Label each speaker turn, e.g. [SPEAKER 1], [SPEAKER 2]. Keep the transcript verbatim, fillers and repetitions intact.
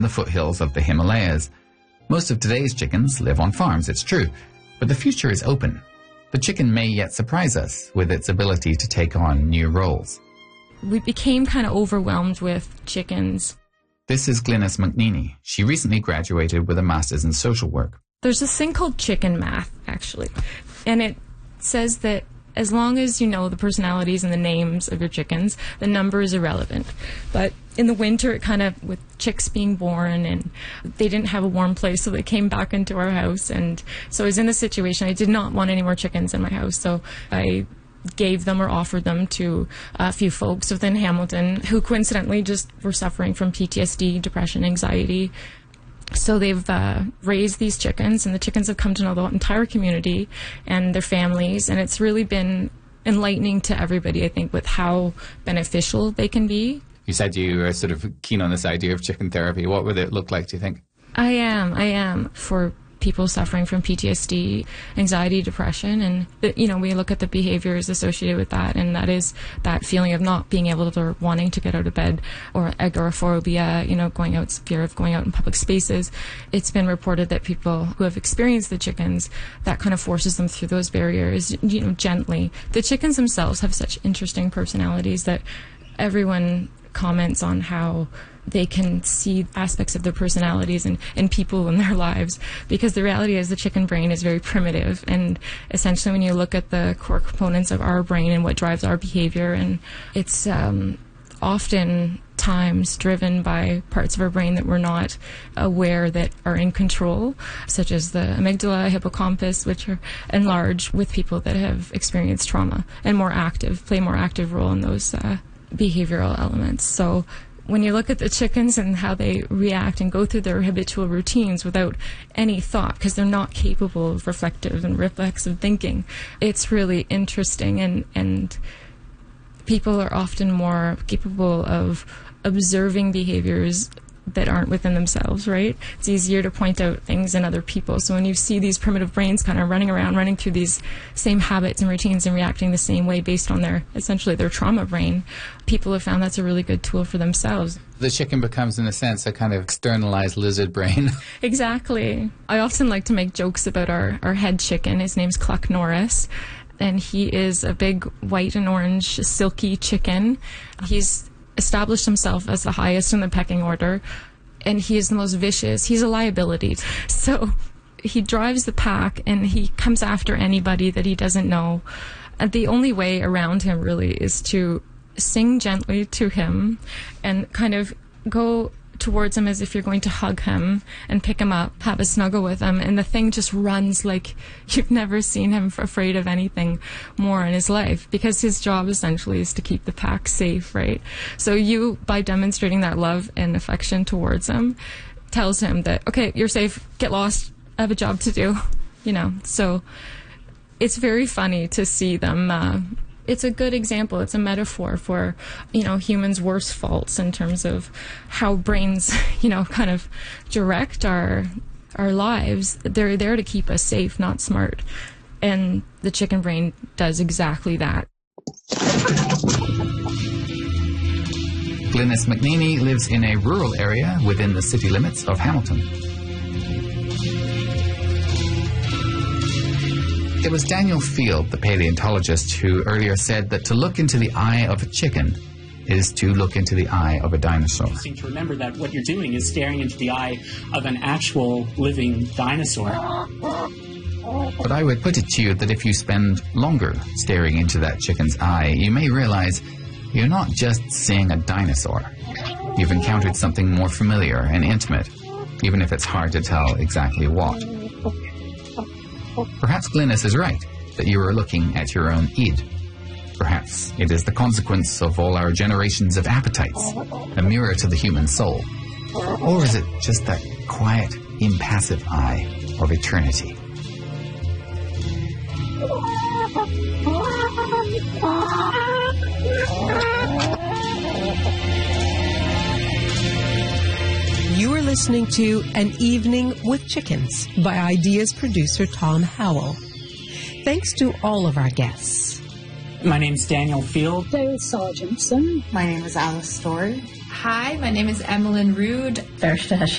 [SPEAKER 1] in the foothills of the Himalayas. Most of today's chickens live on farms, it's true, but the future is open. The chicken may yet surprise us with its ability to take on new roles.
[SPEAKER 2] We became kind of overwhelmed with chickens.
[SPEAKER 1] This is Glynis McNeely. She recently graduated with a master's in social work.
[SPEAKER 2] There's this thing called chicken math, actually, and it says that as long as you know the personalities and the names of your chickens, the number is irrelevant. But in the winter, it kind of, with chicks being born, and they didn't have a warm place, so they came back into our house. And so I was in a situation, I did not want any more chickens in my house, so I gave them or offered them to a few folks within Hamilton who coincidentally just were suffering from P T S D, depression, anxiety. So they've uh, raised these chickens, and the chickens have come to know the entire community and their families, and it's really been enlightening to everybody, I think, with how beneficial they can be.
[SPEAKER 1] You said you were sort of keen on this idea of chicken therapy. What would it look like, do you think?
[SPEAKER 2] I am, I am, for people suffering from P T S D, anxiety, depression, and, you know, we look at the behaviors associated with that, and that is that feeling of not being able to, or wanting to get out of bed, or agoraphobia, you know, going out, fear of going out in public spaces. It's been reported that people who have experienced the chickens, that kind of forces them through those barriers, you know, gently. The chickens themselves have such interesting personalities that everyone comments on how they can see aspects of their personalities and, and people in their lives, because the reality is the chicken brain is very primitive, and essentially when you look at the core components of our brain and what drives our behavior, and it's um, often times driven by parts of our brain that we're not aware that are in control, such as the amygdala, hippocampus, which are enlarged with people that have experienced trauma and more active, play a more active role in those uh, behavioral elements. So when you look at the chickens and how they react and go through their habitual routines without any thought, because they're not capable of reflective and reflexive thinking, it's really interesting, and, and people are often more capable of observing behaviors that aren't within themselves, right? It's easier to point out things in other people. So when you see these primitive brains kind of running around, running through these same habits and routines and reacting the same way based on their, essentially their trauma brain, people have found that's a really good tool for themselves.
[SPEAKER 1] The chicken becomes, in a sense, a kind of externalized lizard brain.
[SPEAKER 2] Exactly. I often like to make jokes about our, our head chicken. His name's Cluck Norris, and he is a big white and orange silky chicken. He's established himself as the highest in the pecking order, and he is the most vicious. He's a liability. So he drives the pack, and he comes after anybody that he doesn't know. And the only way around him really is to sing gently to him and kind of go towards him as if you're going to hug him and pick him up, have a snuggle with him, and the thing just runs like you've never seen him afraid of anything more in his life, because his job essentially is to keep the pack safe, right? So you, by demonstrating that love and affection towards him, tells him that, okay, you're safe, get lost, I have a job to do, you know. So it's very funny to see them. Uh, It's a good example. It's a metaphor for, you know, humans' worst faults in terms of how brains, you know, kind of direct our our lives. They're there to keep us safe, not smart. And the chicken brain does exactly that.
[SPEAKER 1] Glynis McNeely lives in a rural area within the city limits of Hamilton. It was Daniel Field, the paleontologist, who earlier said that to look into the eye of a chicken is to look into the eye of a dinosaur.
[SPEAKER 3] It's interesting to remember that what you're doing is staring into the eye of an actual living dinosaur.
[SPEAKER 1] But I would put it to you that if you spend longer staring into that chicken's eye, you may realize you're not just seeing a dinosaur. You've encountered something more familiar and intimate, even if it's hard to tell exactly what. Perhaps Glynis is right, that you are looking at your own id. Perhaps it is the consequence of all our generations of appetites, a mirror to the human soul. Or is it just that quiet, impassive eye of eternity?
[SPEAKER 4] You are listening to An Evening with Chickens by Ideas producer Tom Howell. Thanks to all of our guests.
[SPEAKER 3] My name's Daniel Field.
[SPEAKER 5] Dale Sargentson.
[SPEAKER 6] My name is Alice Story.
[SPEAKER 7] Hi, my name is Emmeline Rude.
[SPEAKER 5] Vershta